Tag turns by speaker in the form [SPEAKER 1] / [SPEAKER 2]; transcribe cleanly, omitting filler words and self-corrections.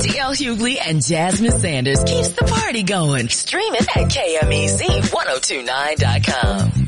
[SPEAKER 1] DL Hughley and Jasmine Sanders keeps the party going. Stream it at KMEZ1029.com.